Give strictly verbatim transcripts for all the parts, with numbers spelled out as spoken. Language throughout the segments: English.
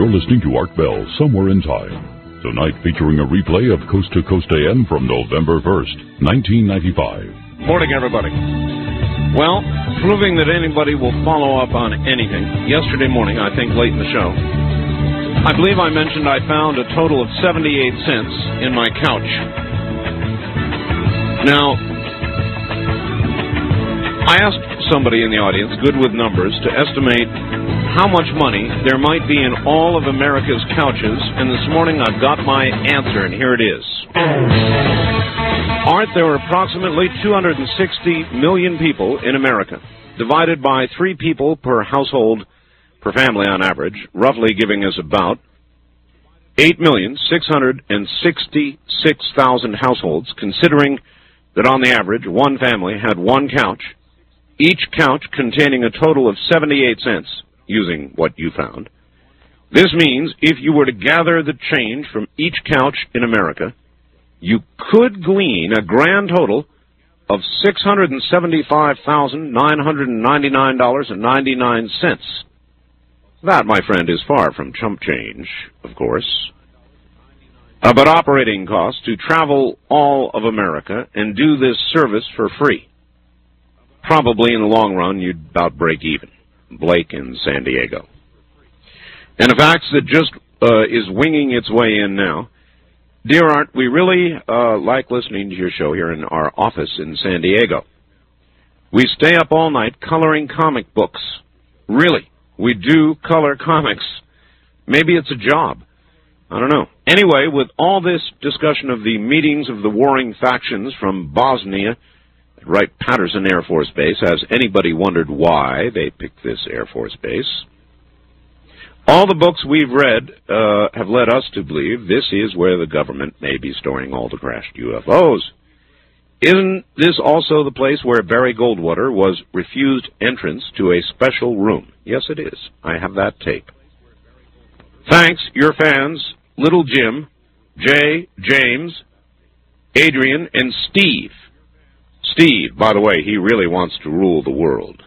You're listening to Art Bell, Somewhere in Time. Tonight featuring a replay of Coast to Coast A M from November first, nineteen ninety-five. Morning, everybody. Well, proving that anybody will follow up on anything, yesterday morning, I think late in the show, I believe I mentioned I found a total of seventy-eight cents in my couch. Now, I asked somebody in the audience, good with numbers, to estimate how much money there might be in all of America's couches, and this morning I've got my answer, and here it is. Art, there are approximately two hundred sixty million people in America, divided by three people per household, per family on average, roughly giving us about eight million six hundred sixty-six thousand households, considering that on the average one family had one couch, each couch containing a total of seventy-eight cents, using what you found. This means if you were to gather the change from each couch in America, you could glean a grand total of six hundred seventy-five thousand nine hundred ninety-nine dollars and ninety-nine cents. That, my friend, is far from chump change, of course. Uh, but operating costs to travel all of America and do this service for free. Probably in the long run, you'd about break even. Blake in San Diego. And a fact that just uh, is winging its way in now. Dear Art, we really uh, like listening to your show here in our office in San Diego. We stay up all night coloring comic books. Really, we do color comics. Maybe it's a job. I don't know. Anyway, with all this discussion of the meetings of the warring factions from Bosnia at Wright-Patterson Air Force Base, has anybody wondered why they picked this Air Force Base? All the books we've read uh, have led us to believe this is where the government may be storing all the crashed U F Os. Isn't this also the place where Barry Goldwater was refused entrance to a special room? Yes, it is. I have that tape. Thanks, your fans, Little Jim, Jay, James, Adrian, and Steve. Steve, by the way, he really wants to rule the world.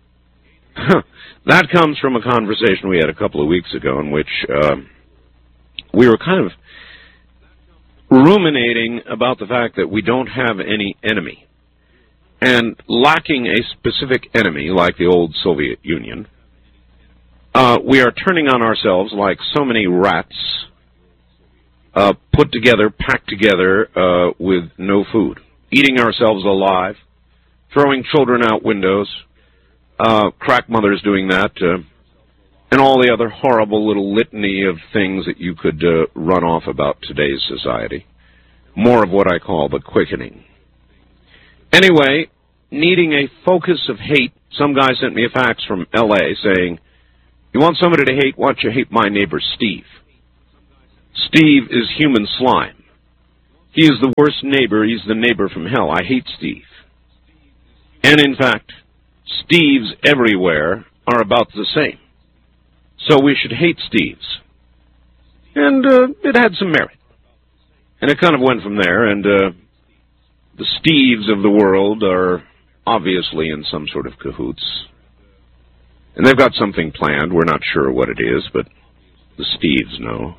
That comes from a conversation we had a couple of weeks ago in which uh, we were kind of ruminating about the fact that we don't have any enemy. And lacking a specific enemy, like the old Soviet Union, uh, we are turning on ourselves like so many rats uh, put together, packed together uh, with no food. Eating ourselves alive, throwing children out windows, uh, crack mothers doing that, uh, and all the other horrible little litany of things that you could uh, run off about today's society. More of what I call the quickening. Anyway, needing a focus of hate, some guy sent me a fax from L A saying, you want somebody to hate, why don't you hate my neighbor Steve? Steve is human slime. He is the worst neighbor. He's the neighbor from hell. I hate Steve. And in fact, Steves everywhere are about the same. So we should hate Steves. And uh, it had some merit. And it kind of went from there. And uh, the Steves of the world are obviously in some sort of cahoots. And they've got something planned. We're not sure what it is, but the Steves know.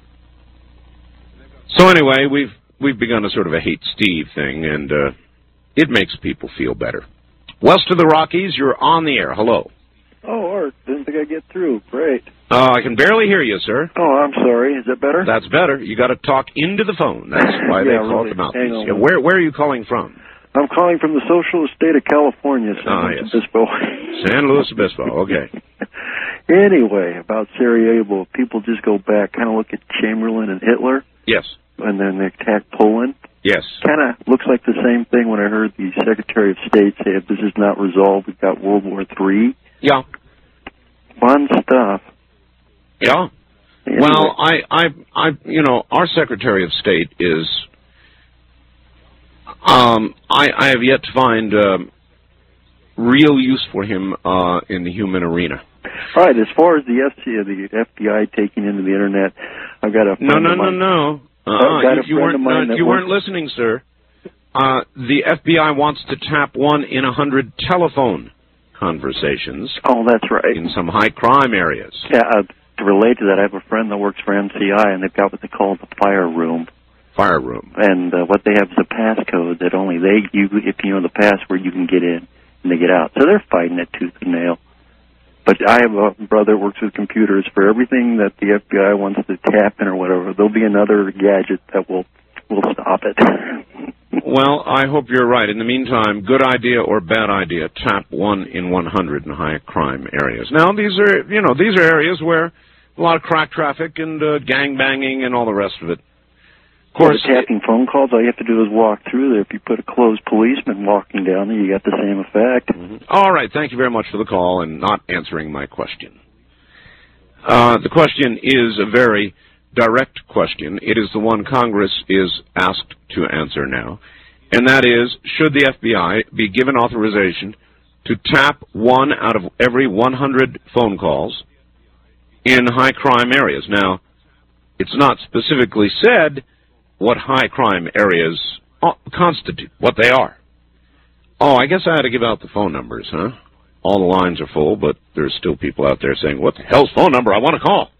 So anyway, we've We've begun a sort of a hate Steve thing, and uh, it makes people feel better. West of the Rockies, you're on the air. Hello. Oh, Art, didn't think I'd get through. Great. Uh, I can barely hear you, sir. Oh, I'm sorry. Is that better? That's better. You got to talk into the phone. That's why yeah, they call really. it the mouthpiece. Hang on. Yeah, where, where are you calling from? I'm calling from the socialist state of California, San ah, Luis yes. Obispo. San Luis Obispo, okay. Anyway, about Sarajevo, people just go back, kind of look at Chamberlain and Hitler. Yes. And then they attack Poland. Yes. Kind of looks like the same thing when I heard the Secretary of State say, if this is not resolved, we've got World War Three. Yeah. Fun stuff. Yeah. Anyway. Well, I, I, I, you know, our Secretary of State is, um, I, I have yet to find um, real use for him uh, in the human arena. All right, as far as the F C, the F B I taking into the Internet, I've got a friend No, no, of mine. no, no. Uh-uh. You, you weren't, no, you weren't listening, sir. Uh, the F B I wants to tap one in a hundred telephone conversations. Oh, that's right. In some high crime areas. Yeah, uh, to relate to that, I have a friend that works for M C I, and they've got what they call the fire room. Fire room. And uh, what they have is a passcode that only they, you, if you know the password, you can get in and they get out. So they're fighting it tooth and nail. But I have a brother that works with computers. For everything that the F B I wants to tap in or whatever, there'll be another gadget that will will stop it. Well, I hope you're right. In the meantime, good idea or bad idea, tap one in one hundred in high crime areas. Now, these are, you know, these are areas where a lot of crack traffic and uh, gang banging and all the rest of it. Of course, well, tapping phone calls, all you have to do is walk through there. If you put a closed policeman walking down there, you got the same effect. Mm-hmm. All right. Thank you very much for the call and not answering my question. Uh, the question is a very direct question. It is the one Congress is asked to answer now, and that is, should the F B I be given authorization to tap one out of every one hundred phone calls in high crime areas? Now, it's not specifically said what high crime areas constitute, what they are. Oh, I guess I had to give out the phone numbers, huh? All the lines are full, but there's still people out there saying, what the hell's phone number I want to call?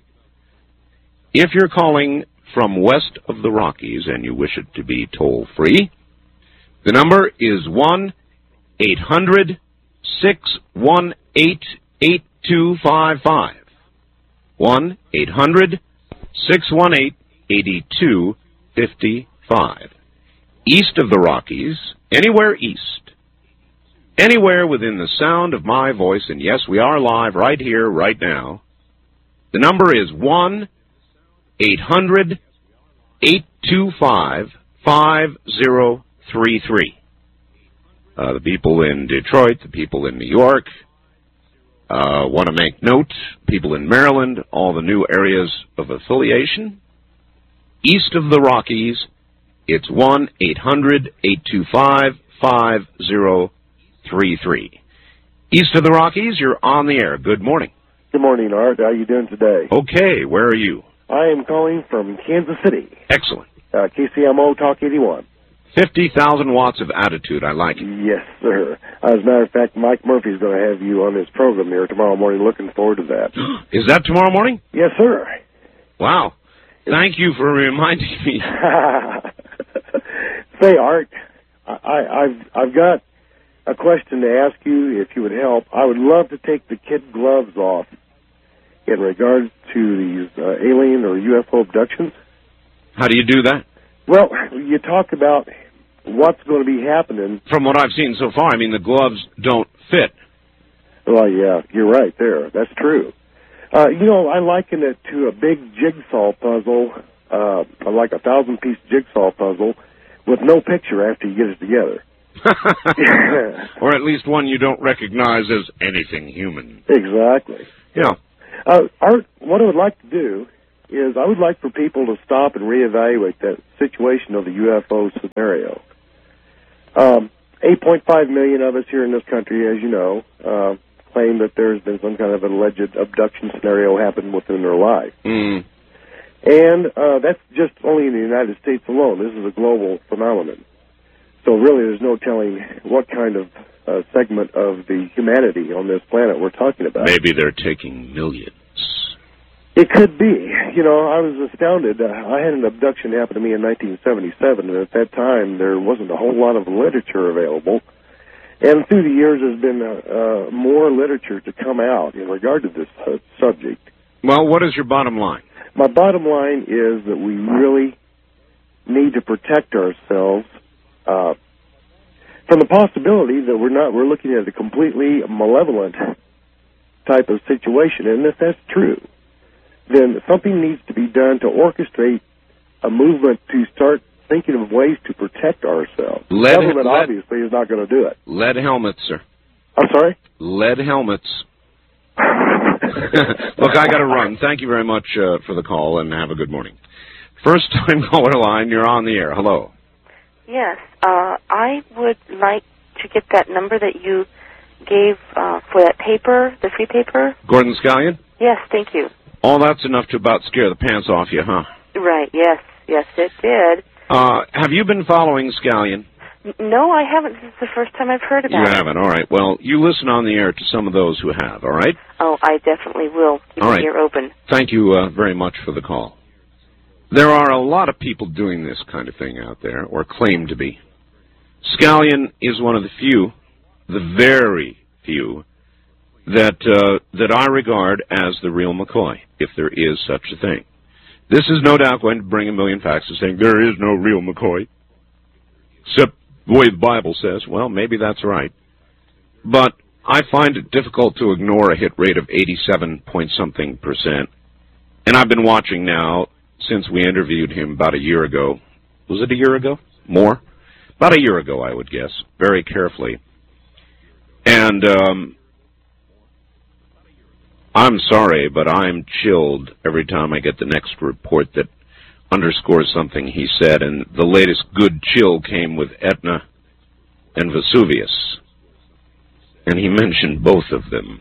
If you're calling from west of the Rockies and you wish it to be toll-free, the number is one eight hundred six one eight eight two five five. one eight hundred six one eight eight two five five. East of the Rockies, anywhere east, anywhere within the sound of my voice, and yes, we are live right here, right now, the number is one eight hundred eight two five five zero three three. Uh, the people in Detroit, the people in New York, uh, want to make note, people in Maryland, all the new areas of affiliation. East of the Rockies, it's one eight hundred eight two five five zero three three. East of the Rockies, you're on the air. Good morning. Good morning, Art. How are you doing today? Okay, where are you? I am calling from Kansas City. Excellent. Uh, K C M O Talk eighty-one. fifty thousand watts of attitude. I like it. Yes, sir. As a matter of fact, Mike Murphy's going to have you on his program here tomorrow morning. Looking forward to that. Is that tomorrow morning? Yes, sir. Wow. Thank you for reminding me. Say, Art, I, I've I've got a question to ask you, if you would help. I would love to take the kid gloves off in regards to these uh, alien or U F O abductions. How do you do that? Well, you talk about what's going to be happening. From what I've seen so far, I mean, the gloves don't fit. Well, yeah, you're right there. That's true. Uh, you know, I liken it to a big jigsaw puzzle, uh, like a thousand-piece jigsaw puzzle, with no picture after you get it together. Or at least one you don't recognize as anything human. Exactly. Yeah. Uh, Art, what I would like to do is I would like for people to stop and reevaluate that situation of the U F O scenario. Um, eight point five million of us here in this country, as you know, uh, claim that there's been some kind of an alleged abduction scenario happen within their life. Mm. And uh, that's just only in the United States alone. This is a global phenomenon. So really there's no telling what kind of uh, segment of the humanity on this planet we're talking about. Maybe they're taking millions. It could be. You know, I was astounded. Uh, I had an abduction happen to me in nineteen seventy-seven, and at that time there wasn't a whole lot of literature available. And through the years, there's been uh, uh, more literature to come out in regard to this uh, subject. Well, what is your bottom line? My bottom line is that we really need to protect ourselves uh, from the possibility that we're not we're looking at a completely malevolent type of situation. And if that's true, then something needs to be done to orchestrate a movement to start thinking of ways to protect ourselves. Lead, the government lead, obviously is not going to do it. Lead helmets, sir. I'm sorry? Lead helmets. Look, I got to run. Thank you very much uh, for the call, and have a good morning. First time caller line, you're on the air. Hello. Yes, uh, I would like to get that number that you gave uh, for that paper, the free paper. Gordon Scallion? Yes, thank you. Oh, that's enough to about scare the pants off you, huh? Right, yes, yes, it did. Uh, have you been following Scallion? No, I haven't. This is the first time I've heard about You it. You haven't. All right. Well, you listen on the air to some of those who have, all right? Oh, I definitely will. Keep all my right. ear open. Thank you uh, very much for the call. There are a lot of people doing this kind of thing out there, or claim to be. Scallion is one of the few, the very few, that uh, that I regard as the real McCoy, if there is such a thing. This is no doubt going to bring a million faxes saying there is no real McCoy, except the way the Bible says. Well, maybe that's right. But I find it difficult to ignore a hit rate of eighty-seven point something percent. And I've been watching now since we interviewed him about a year ago. Was it a year ago? More? About a year ago, I would guess, very carefully. And um, I'm sorry, but I'm chilled every time I get the next report that underscores something he said. And the latest good chill came with Etna and Vesuvius. And he mentioned both of them.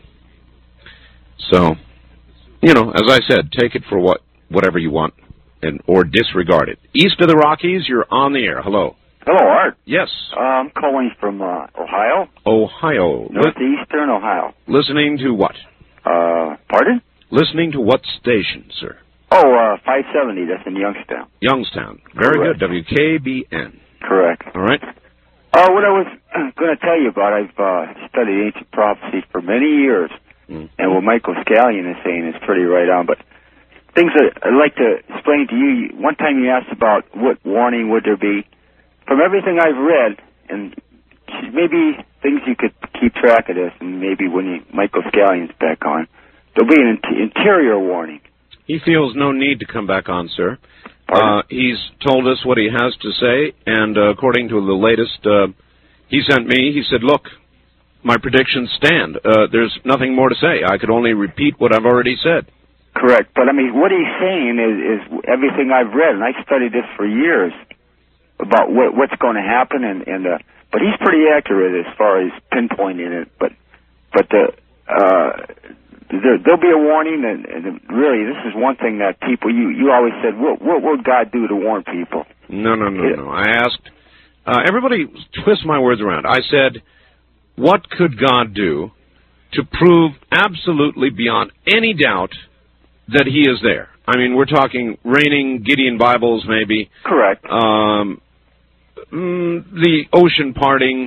So, you know, as I said, take it for what whatever you want, and or disregard it. East of the Rockies, you're on the air. Hello. Hello, Art. Yes. Uh, I'm calling from uh, Ohio. Ohio. Northeastern Ohio. Listening to what? Uh, pardon? Listening to what station, sir? Oh, uh, five seventy. That's in Youngstown. Youngstown. Very Correct. good. W K B N. Correct. All right. Uh, what I was going to tell you about, I've uh, studied ancient prophecy for many years, mm. and what Michael Scallion is saying is pretty right on, but things that I'd like to explain to you. One time you asked about what warning would there be. From everything I've read, and maybe things you could keep track of this, and maybe when you, Michael Scallion's back on, there'll be an in- interior warning. He feels no need to come back on, sir. Uh, he's told us what he has to say, and uh, according to the latest uh, he sent me, he said, look, my predictions stand. Uh, there's nothing more to say. I could only repeat what I've already said. Correct. But, I mean, what he's saying is, is everything I've read, and I've studied this for years, about what, what's going to happen, and, and uh, but he's pretty accurate as far as pinpointing it. But but the, uh, there, there'll be a warning, and, and really, this is one thing that people you you always said, what what will God do to warn people? No, no, no, no. I asked. Uh, everybody twist my words around. I said, what could God do to prove absolutely beyond any doubt that He is there? I mean, we're talking raining Gideon Bibles, maybe. Correct. Um, mm, the ocean parting,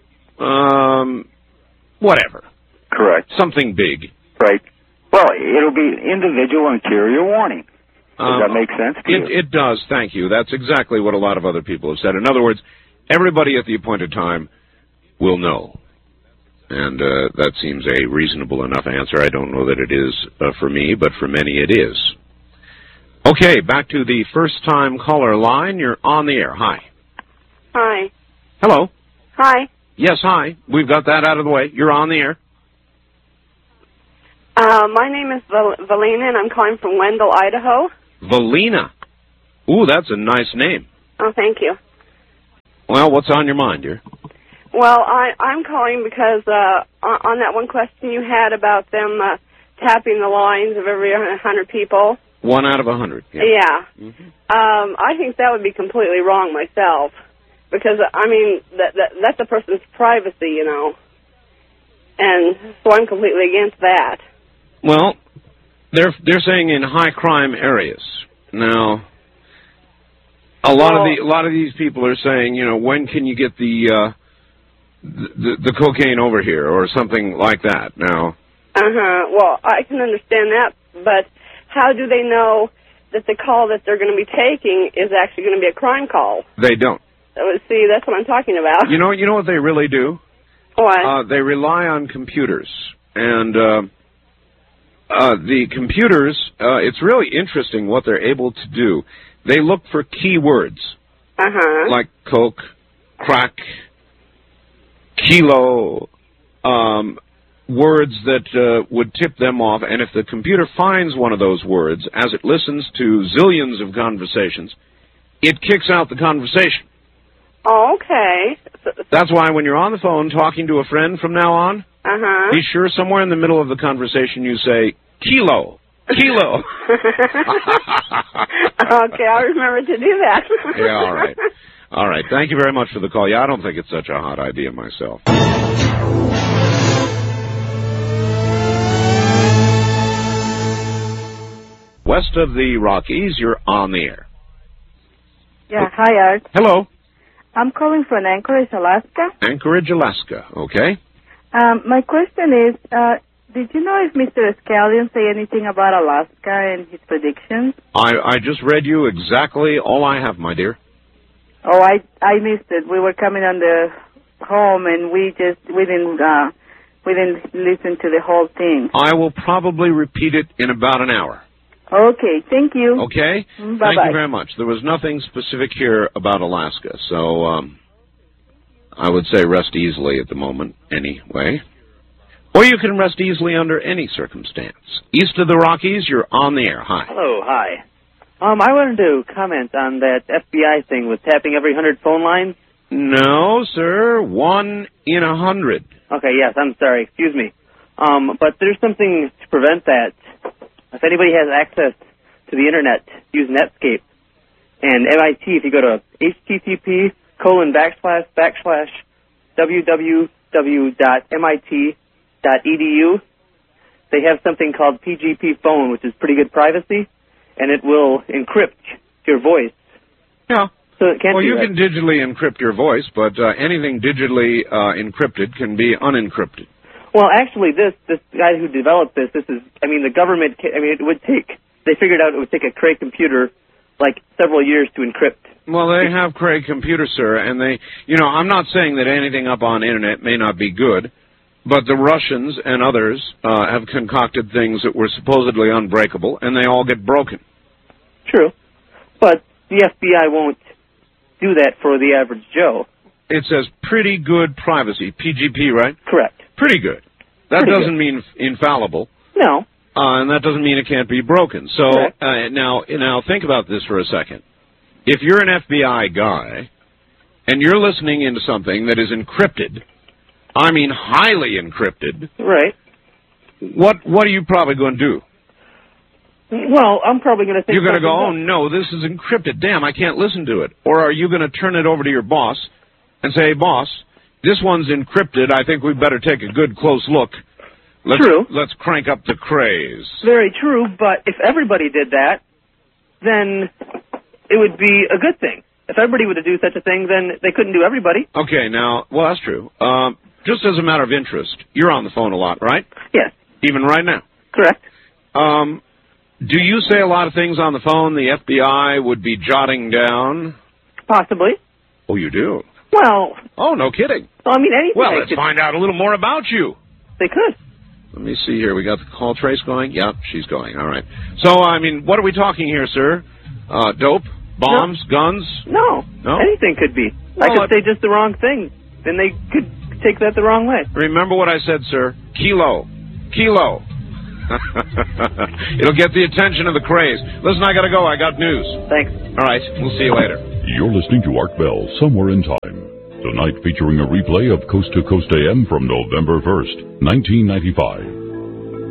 um, whatever. Correct. Something big. Right. Well, it'll be individual interior warning. Does um, that make sense to it, you? It does, thank you. That's exactly what a lot of other people have said. In other words, everybody at the appointed time will know. And uh, that seems a reasonable enough answer. I don't know that it is uh, for me, but for many it is. Okay, back to the first-time caller line. You're on the air. Hi. Hi. Hello. Hi. Yes, hi. We've got that out of the way. You're on the air. Uh, my name is Val- Valina, and I'm calling from Wendell, Idaho. Valina. Ooh, that's a nice name. Oh, thank you. Well, what's on your mind, dear? Well, I, I'm calling because uh, on, on that one question you had about them uh, tapping the lines of every one hundred people. One out of a hundred. Yeah. yeah. Mm-hmm. Um, I think that would be completely wrong myself, because I mean that, that that's a person's privacy, you know, and so I'm completely against that. Well, they're they're saying in high crime areas. Now, a lot well, of the a lot of these people are saying, you know, when can you get the uh, the, the cocaine over here or something like that? Now. Uh huh. Well, I can understand that, but how do they know that the call that they're going to be taking is actually going to be a crime call? They don't. See, that's what I'm talking about. You know, you know what they really do? What? Uh, they rely on computers, and uh, uh, the computers. Uh, it's really interesting what they're able to do. They look for keywords, uh-huh. like coke, crack, kilo, um, words that uh, would tip them off. And if the computer finds one of those words, as it listens to zillions of conversations, it kicks out the conversation. Oh, okay. So, so That's why when you're on the phone talking to a friend from now on, uh-huh. be sure somewhere in the middle of the conversation you say, kilo, kilo. Okay, I'll remember to do that. Yeah, all right. All right. Thank you very much for the call. Yeah, I don't think it's such a hot idea myself. West of the Rockies, you're on the air. Yeah, hi, Art. Hello. I'm calling from Anchorage, Alaska. Anchorage, Alaska. Okay. Um, my question is, uh, did you know if Mister Scallion say anything about Alaska and his predictions? I, I just read you exactly all I have, my dear. Oh, I I missed it. We were coming on the home, and we just we didn't uh, we didn't listen to the whole thing. I will probably repeat it in about an hour. Okay, thank you. Okay? Bye-bye. Thank you very much. There was nothing specific here about Alaska, so um, I would say rest easily at the moment anyway. Or you can rest easily under any circumstance. East of the Rockies, you're on the air. Hi. Hello, hi. Um, I wanted to comment on that F B I thing with tapping every hundred phone lines. No, sir. One in a hundred. Okay, yes, I'm sorry. Excuse me. Um, but there's something to prevent that. If anybody has access to the Internet, use Netscape. And M I T, if you go to http colon backslash backslash www dot mit dot edu, they have something called P G P phone, which is pretty good privacy, and it will encrypt your voice. Yeah. So it can't well, be you that. can digitally encrypt your voice, but uh, anything digitally uh, encrypted can be unencrypted. Well, actually, this this guy who developed this, this is, I mean, the government, I mean, it would take, they figured out it would take a Cray computer like several years to encrypt. Well, they have Cray computers, sir, and they, you know, I'm not saying that anything up on Internet may not be good, but the Russians and others uh, have concocted things that were supposedly unbreakable, and they all get broken. True. But the F B I won't do that for the average Joe. It says pretty good privacy, P G P, right? Correct. Pretty good. That Pretty doesn't good. mean infallible. No. Uh, and that doesn't mean it can't be broken. So uh, now, now think about this for a second. If you're an F B I guy and you're listening into something that is encrypted, I mean highly encrypted, right? What what are you probably going to do? Well, I'm probably going to think you're going to go, oh else. no, this is encrypted. Damn, I can't listen to it. Or are you going to turn it over to your boss and say, hey, boss, this one's encrypted. I think we better take a good close look. Let's, True. Let's crank up the craze. Very true, but if everybody did that, then it would be a good thing. If everybody were to do such a thing, then they couldn't do everybody. Okay, now, well, that's true. Um, just as a matter of interest, you're on the phone a lot, right? Yes. Even right now? Correct. Um, do you say a lot of things on the phone the F B I would be jotting down? Possibly. Oh, you do? Well. Oh, no kidding. Well, I mean, anything. Well, let's could, find out a little more about you. They could. Let me see here. We got the call trace going? Yep, she's going. All right. So, I mean, what are we talking here, sir? Uh, dope? Bombs? No. Guns? No. No? Anything could be. Well, I could say just the wrong thing, and they could take that the wrong way. Remember what I said, sir. Kilo. Kilo. It'll get the attention of the craze. Listen, I got to go. I got news. Thanks. All right. We'll see you later. You're listening to Art Bell, Somewhere in Time. Tonight featuring a replay of Coast to Coast A M from November first, nineteen ninety-five.